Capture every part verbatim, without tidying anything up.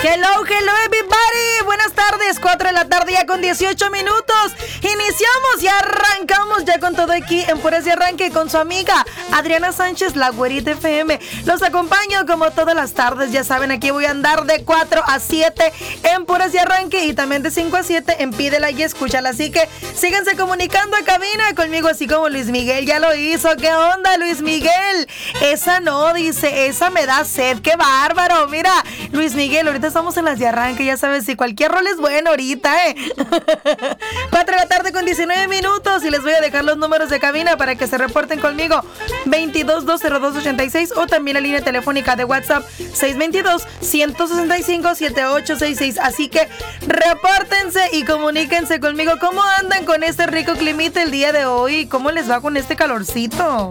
Hello, hello everybody. Buenas tardes, cuatro de la tarde ya con dieciocho minutos. Iniciamos y arrancamos ya con todo aquí en Puras y Arranque con su amiga Adriana Sánchez, la Güerita F M. Los acompaño como todas las tardes, ya saben, aquí voy a andar de cuatro a siete en Puras y Arranque y también de cinco a siete en Pídela y Escúchala. Así que síganse comunicando a cabina conmigo, así como Luis Miguel ya lo hizo. ¿Qué onda, Luis Miguel? Esa no, dice, esa me da sed. ¡Qué bárbaro! Mira, Luis Miguel, ahorita estamos en las de Arranque, ya sabes, si cualquier rol es bueno ahorita, ¿eh? cuatro de la tarde con diecinueve minutos y les voy a dejar los números de cabina para que se reporten conmigo. veintidós, dos cero dos, ochenta y seis o también la línea telefónica de WhatsApp seis dos dos, uno seis cinco, siete ocho seis seis. Así que repórtense y comuníquense conmigo. ¿Cómo andan con este rico climita el día de hoy? ¿Cómo les va con este calorcito?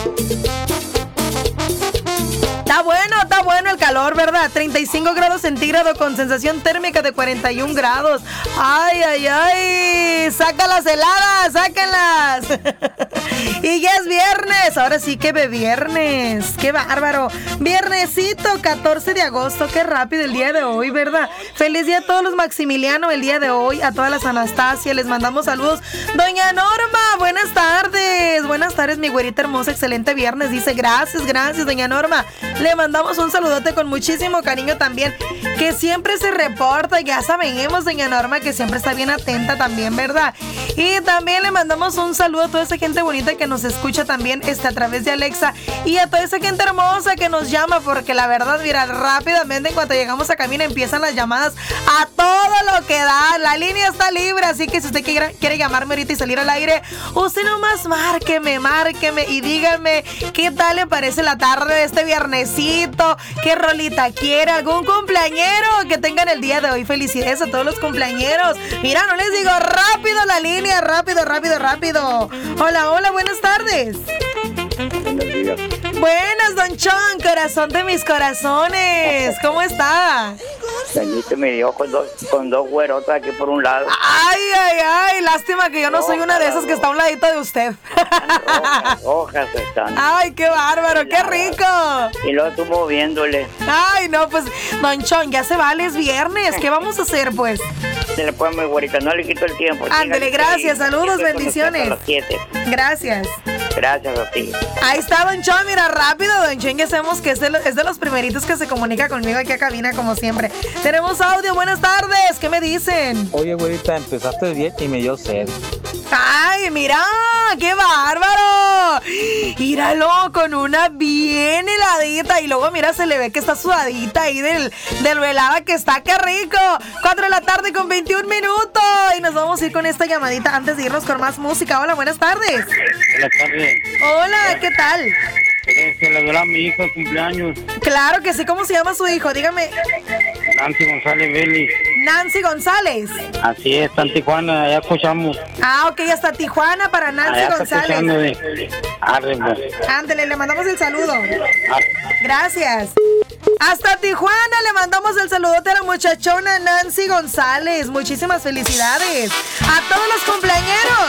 Está bueno, está bueno el calor, ¿verdad? treinta y cinco grados centígrados con sensación térmica de cuarenta y un grados. ¡Ay, ay, ay! ¡Saca las heladas! ¡Sáquenlas! Y ya es viernes. Ahora sí que ve viernes. ¡Qué bárbaro! Viernesito, catorce de agosto. ¡Qué rápido el día de hoy, ¿verdad? Feliz día a todos los Maximiliano el día de hoy. A todas las Anastasia. Les mandamos saludos. Doña Norma, buenas tardes. Buenas tardes, mi güerita hermosa. Excelente viernes. Dice, gracias, gracias, doña Norma. Le mandamos un saludote con muchísimo cariño también, que siempre se reporta, ya sabemos, doña Norma, que siempre está bien atenta también, ¿verdad? Y también le mandamos un saludo a toda esa gente bonita que nos escucha también este, a través de Alexa y a toda esa gente hermosa que nos llama, porque la verdad, mira, rápidamente en cuanto llegamos a cabina empiezan las llamadas a todo lo que da. La línea está libre, así que si usted quiere, quiere llamarme ahorita y salir al aire, usted nomás márqueme, márqueme y dígame qué tal le parece la tarde de este viernes. ¿Qué rolita quiere? ¿Algún cumpleañero que tengan el día de hoy? Felicidades a todos los cumpleañeros. Mira, no les digo, rápido la línea, rápido, rápido, rápido. Hola, hola, buenas tardes. Buenos días. Buenas, don Chon, corazón de mis corazones. ¿Cómo está? Cañito me dio con dos, con dos güerotas aquí por un lado. Ay, ay, ay, lástima que yo no soy una de esas que está a un ladito de usted. Rojas, rojas están. Ay, qué bárbaro, qué rico. Y luego tú moviéndole. Ay, no, pues, don Chon, ya se vale, es viernes. ¿Qué vamos a hacer, pues? Se le puede muy güerita, no le quito el tiempo. Ándele, gracias, saludos, bendiciones. A las siete. Gracias. Gracias a ti. Ahí está don Chon, mira, rápido, don Chon, que sabemos que es de, lo, es de los primeritos que se comunica conmigo aquí a cabina, como siempre. Tenemos audio, buenas tardes, ¿qué me dicen? Oye, güerita, empezaste bien y me dio sed. ¡Ay, mira! ¡Qué bárbaro! Míralo, con una bien heladita. Y luego, mira, se le ve que está sudadita ahí del, del velada que está. ¡Qué rico! cuatro de la tarde con veintiún minutos. Y nos vamos a ir con esta llamadita antes de irnos con más música. Hola, buenas tardes. Buenas tardes. Hola, ¿qué tal? Se le dio a mi hijo el cumpleaños. Claro que sí. ¿Cómo se llama su hijo? Dígame. Nancy González Belli. Nancy González. Así es, está en Tijuana, allá escuchamos. Ah, ok, hasta Tijuana para Nancy allá González. De... Arre, ándele, le mandamos el saludo. Arre. Gracias. Hasta Tijuana le mandamos el saludote a la muchachona Nancy González. Muchísimas felicidades a todos los cumpleañeros.